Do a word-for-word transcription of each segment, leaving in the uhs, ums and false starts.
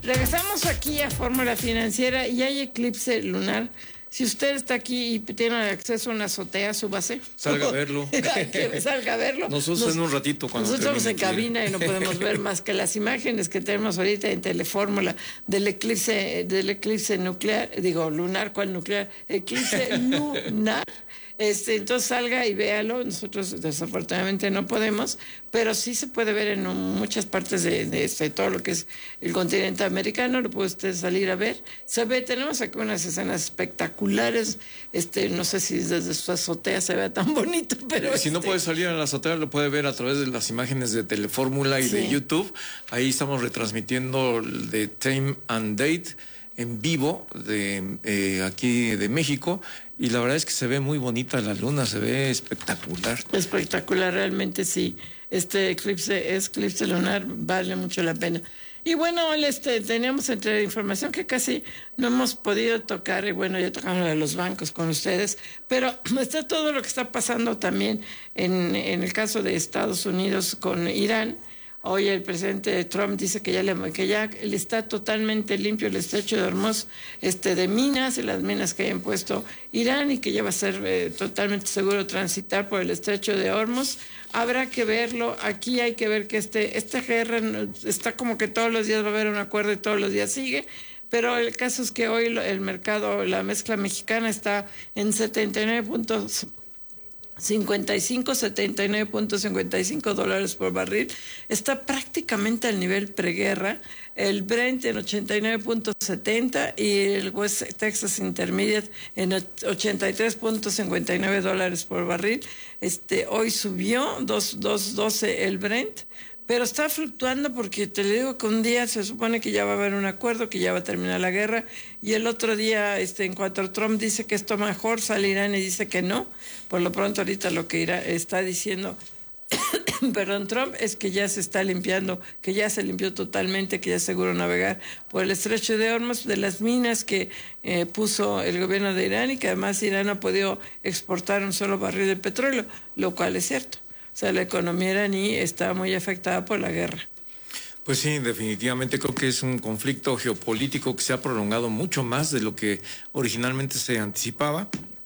Regresamos aquí a Fórmula Financiera y hay eclipse lunar. Si usted está aquí y tiene acceso a una azotea, súbase. Salga a verlo. que salga a verlo. Nosotros Nos, en un ratito. Cuando nosotros estamos en cabina y no podemos ver más que las imágenes que tenemos ahorita en Telefórmula del eclipse, del eclipse nuclear, digo, lunar, ¿cuál nuclear? Eclipse lunar. Este, entonces salga y véalo. Nosotros desafortunadamente no podemos, pero sí se puede ver en un, muchas partes de, de este, todo lo que es el continente americano. Lo puede usted salir a ver. Se ve, tenemos aquí unas escenas espectaculares. Este, no sé si desde su azotea se vea tan bonito, pero si este... no puede salir a la azotea, lo puede ver a través de las imágenes de Telefórmula y sí. de YouTube. Ahí estamos retransmitiendo de Time and Date en vivo de eh, aquí de México, y la verdad es que se ve muy bonita la luna, se ve espectacular. Espectacular, realmente sí. Este eclipse, eclipse lunar vale mucho la pena. Y bueno, este, teníamos entre información que casi no hemos podido tocar, y bueno, ya tocamos lo de los bancos con ustedes, pero está todo lo que está pasando también en, en el caso de Estados Unidos con Irán. Hoy el presidente Trump dice que ya le, que ya le está totalmente limpio el estrecho de Hormuz este, de minas, y las minas que hayan puesto Irán, y que ya va a ser eh, totalmente seguro transitar por el estrecho de Hormuz. Habrá que verlo. Aquí hay que ver que este, esta guerra está como que todos los días va a haber un acuerdo y todos los días sigue. Pero el caso es que hoy el mercado, la mezcla mexicana está en setenta y nueve puntos. cincuenta y cinco, setenta y nueve punto cincuenta y cinco dólares por barril, está prácticamente al nivel preguerra. El Brent en ochenta y nueve punto setenta y el West Texas Intermediate en ochenta y tres punto cincuenta y nueve dólares por barril. Este, hoy subió dos doce el Brent, pero está fluctuando porque te le digo que un día se supone que ya va a haber un acuerdo, que ya va a terminar la guerra, y el otro día, este, en cuanto Trump dice que esto mejor, sale Irán y dice que no. Por lo pronto ahorita lo que Irán está diciendo, perdón, Trump, es que ya se está limpiando, que ya se limpió totalmente, que ya es seguro navegar por el estrecho de Hormuz de las minas que eh, puso el gobierno de Irán, y que además Irán no ha podido exportar un solo barril de petróleo, lo cual es cierto. O sea, la economía iraní está muy afectada por la guerra. Pues sí, definitivamente creo que es un conflicto geopolítico que se ha prolongado mucho más de lo que originalmente se anticipaba.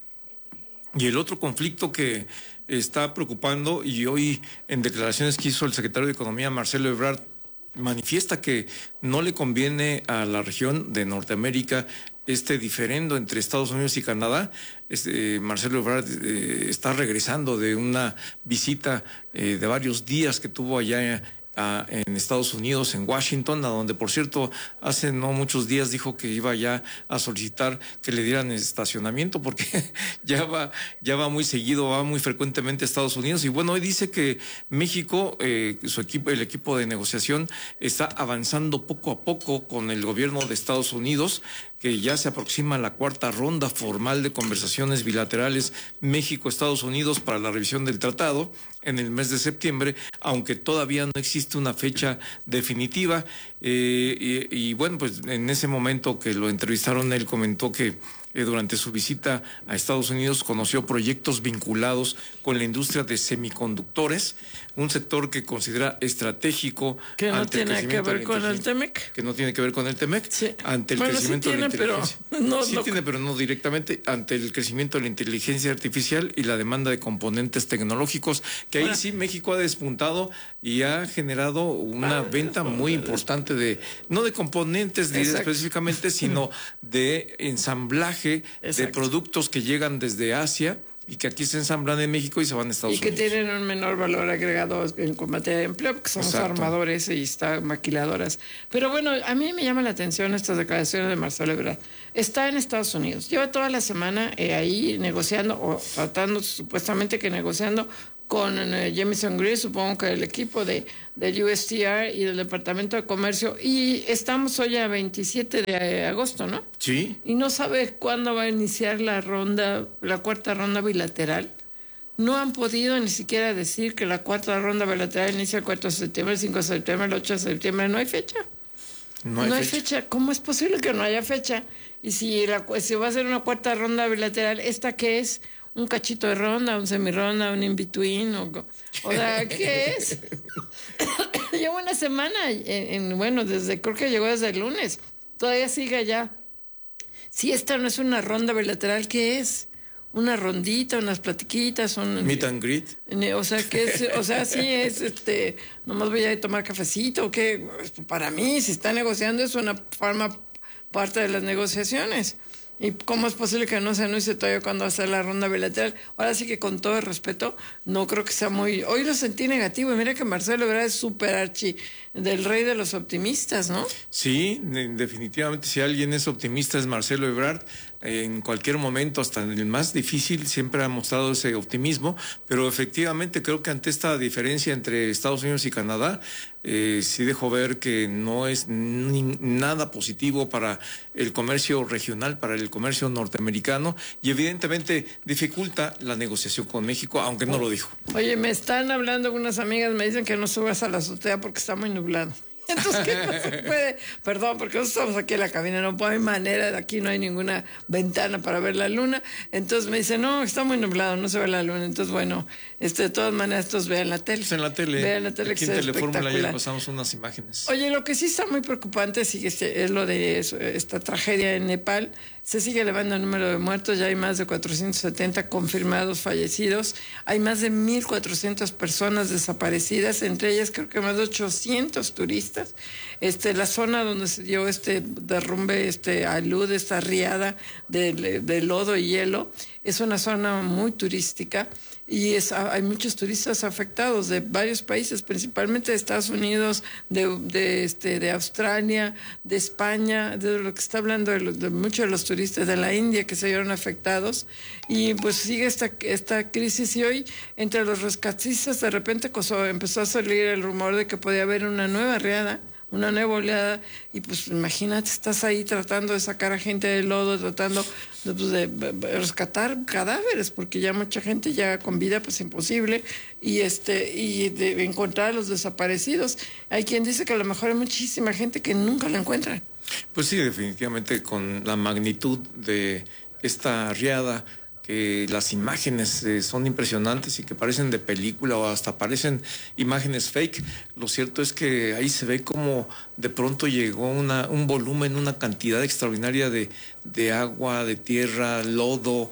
Y el otro conflicto que está preocupando, y hoy en declaraciones que hizo el secretario de Economía, Marcelo Ebrard, manifiesta que no le conviene a la región de Norteamérica este diferendo entre Estados Unidos y Canadá. Este, Marcelo Ebrard eh, está regresando de una visita eh, de varios días que tuvo allá a, en Estados Unidos, en Washington, a donde, por cierto, hace no muchos días dijo que iba ya a solicitar que le dieran estacionamiento, porque ya va ya va muy seguido, va muy frecuentemente a Estados Unidos. Y bueno, hoy dice que México, eh, su equipo, el equipo de negociación, está avanzando poco a poco con el gobierno de Estados Unidos, que ya se aproxima la cuarta ronda formal de conversaciones bilaterales México-Estados Unidos para la revisión del tratado en el mes de septiembre, aunque todavía no existe una fecha definitiva. Eh, y, y bueno, pues en ese momento que lo entrevistaron, él comentó que eh, durante su visita a Estados Unidos conoció proyectos vinculados con la industria de semiconductores, un sector que considera estratégico. Que no tiene que ver con el Temec. Que no tiene que ver con el Temec. Sí. Ante el bueno, crecimiento sí tiene, de la inteligencia. Pero no, sí no. tiene, pero no directamente, ante el crecimiento de la inteligencia artificial y la demanda de componentes tecnológicos, que ahí bueno. sí México ha despuntado y ha generado una ah, venta muy importante de, no de componentes específicamente, sino de ensamblaje Exacto. de productos que llegan desde Asia y que aquí se ensamblan en México y se van a Estados Unidos. Y que Unidos. Tienen un menor valor agregado en materia de empleo, porque somos Exacto. armadores y está maquiladoras. Pero bueno, a mí me llama la atención estas declaraciones de Marcelo Ebrard. Está en Estados Unidos, lleva toda la semana eh, ahí negociando, o tratando supuestamente que negociando con eh, Jamieson Greer, supongo que el equipo de del U S T R y del Departamento de Comercio, y estamos hoy a veintisiete de agosto, ¿no? Sí. Y no sabe cuándo va a iniciar la ronda, la cuarta ronda bilateral. No han podido ni siquiera decir que la cuarta ronda bilateral inicia el cuatro de septiembre, el cinco de septiembre, el ocho de septiembre. No hay fecha. No hay, no hay fecha. fecha. ¿Cómo es posible que no haya fecha? Y si, la, si va a ser una cuarta ronda bilateral, ¿esta qué es? ¿Un cachito de ronda, un semironda, un in-between? O, o sea, ¿qué es? lleva una semana, en, en, bueno, desde creo que llegó desde el lunes. Todavía sigue allá. Si esta no es una ronda bilateral, ¿qué es? Una rondita, unas platiquitas, un... Meet and greet. O sea, que es, o sea, sí es, este, nomás voy a tomar cafecito, o qué. Para mí, si está negociando, es una forma parte de las negociaciones. ¿Y cómo es posible que no se anuncie todavía cuando va a ser la ronda bilateral? Ahora sí que con todo el respeto, no creo que sea muy... Hoy lo sentí negativo, y mira que Marcelo Ebrard es súper archi del rey de los optimistas, ¿no? Sí, definitivamente, si alguien es optimista es Marcelo Ebrard. En cualquier momento, hasta en el más difícil, siempre ha mostrado ese optimismo, pero efectivamente creo que ante esta diferencia entre Estados Unidos y Canadá, eh, sí dejó ver que no es ni, nada positivo para el comercio regional, para el comercio norteamericano, y evidentemente dificulta la negociación con México, aunque no lo dijo. Oye, me están hablando unas amigas, me dicen que no subas a la azotea porque está muy nublado. Entonces, ¿qué no se puede? Perdón, porque nosotros estamos aquí en la cabina, no hay manera, aquí no hay ninguna ventana para ver la luna. Entonces me dicen, no, está muy nublado, no se ve la luna. Entonces, bueno, este, de todas maneras, estos vean la tele. Pues en la tele. Vean la tele, aquí que en es Telefórmula ya espectacular. pasamos unas imágenes. Oye, lo que sí está muy preocupante sí, este, es lo de eso, esta tragedia en Nepal. Se sigue elevando el número de muertos, ya hay más de cuatrocientos setenta confirmados fallecidos, hay más de mil cuatrocientas personas desaparecidas, entre ellas creo que más de ochocientos turistas. Este, la zona donde se dio este derrumbe, este alud, esta riada de, de lodo y hielo, es una zona muy turística y es, hay muchos turistas afectados de varios países, principalmente de Estados Unidos, de, de, este, de Australia, de España, de lo que está hablando de, de muchos de los turistas de la India que se vieron afectados. Y pues sigue esta, esta crisis, y hoy entre los rescatistas de repente empezó a salir el rumor de que podía haber una nueva riada, una nueva oleada, y pues imagínate, estás ahí tratando de sacar a gente del lodo, tratando de, pues, de, de rescatar cadáveres, porque ya mucha gente ya con vida, pues imposible, y este y de encontrar a los desaparecidos. Hay quien dice que a lo mejor hay muchísima gente que nunca la encuentra. Pues sí, definitivamente con la magnitud de esta riada, que las imágenes eh, son impresionantes y que parecen de película o hasta parecen imágenes fake. Lo cierto es que ahí se ve como de pronto llegó una, un volumen, una cantidad extraordinaria de, de agua, de tierra, lodo,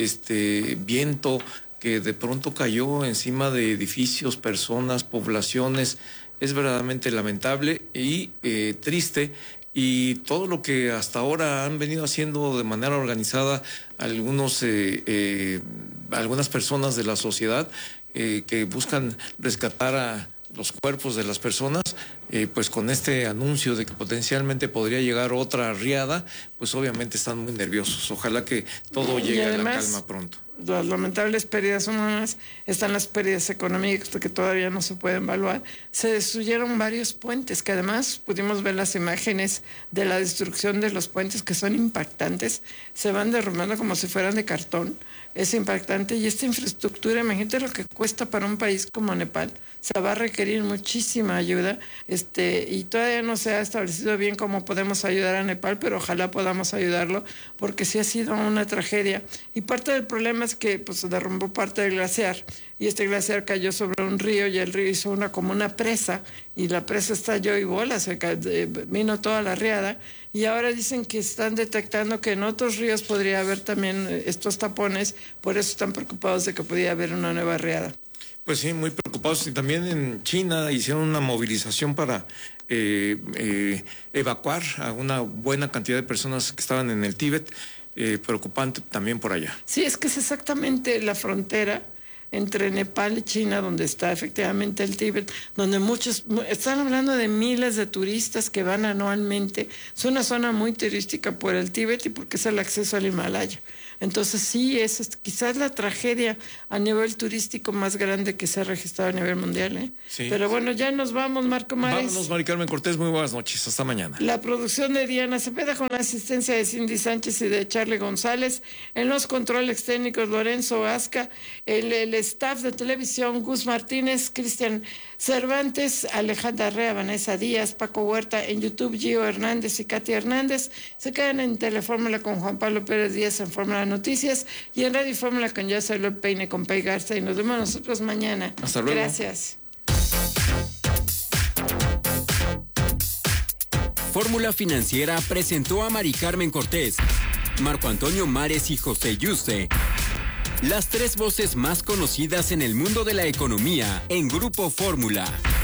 este, viento, que de pronto cayó encima de edificios, personas, poblaciones. Es verdaderamente lamentable y eh, triste. Y todo lo que hasta ahora han venido haciendo de manera organizada algunos, eh, eh, algunas personas de la sociedad eh, que buscan rescatar a los cuerpos de las personas, eh, pues con este anuncio de que potencialmente podría llegar otra riada, pues obviamente están muy nerviosos. Ojalá que todo llegue además, a la calma pronto. Las lamentables pérdidas humanas, están las pérdidas económicas que todavía no se pueden evaluar. Se destruyeron varios puentes, que además pudimos ver las imágenes de la destrucción de los puentes, que son impactantes. Se van derrumbando como si fueran de cartón. Es impactante, y esta infraestructura, imagínate lo que cuesta para un país como Nepal. Se va a requerir muchísima ayuda, este, y todavía no se ha establecido bien cómo podemos ayudar a Nepal, pero ojalá podamos ayudarlo, porque sí ha sido una tragedia. Y parte del problema es que pues, se derrumbó parte del glaciar, y este glaciar cayó sobre un río, y el río hizo una como una presa, y la presa estalló y bola, se cayó, vino toda la riada, y ahora dicen que están detectando que en otros ríos podría haber también estos tapones, por eso están preocupados de que podría haber una nueva riada. Pues sí, muy preocupados. Y también en China hicieron una movilización para eh, eh, evacuar a una buena cantidad de personas que estaban en el Tíbet. Eh, preocupante también por allá. Sí, es que es exactamente la frontera entre Nepal y China, donde está efectivamente el Tíbet, donde muchos, están hablando de miles de turistas que van anualmente. Es una zona muy turística por el Tíbet y porque es el acceso al Himalaya. Entonces sí, es, es quizás la tragedia a nivel turístico más grande que se ha registrado a nivel mundial, ¿eh? Sí. Pero bueno, ya nos vamos, Marco Mares. Vámonos, Mari Carmen Cortés, muy buenas noches, hasta mañana. La producción de Diana Cepeda con la asistencia de Cindy Sánchez y de Charlie González. En los controles técnicos, Lorenzo Asca. El, el staff de televisión, Gus Martínez, Cristian Cervantes, Alejandra Rea, Vanessa Díaz, Paco Huerta. En YouTube, Gio Hernández y Katia Hernández. Se quedan en Telefórmula con Juan Pablo Pérez Díaz en Fórmula Noticias, y en Radio Fórmula con Ya Salió el Peine con Pei Garza, y nos vemos nosotros mañana. Hasta luego. Gracias. Fórmula Financiera presentó a Mari Carmen Cortés, Marco Antonio Mares y José Yuste, las tres voces más conocidas en el mundo de la economía en Grupo Fórmula.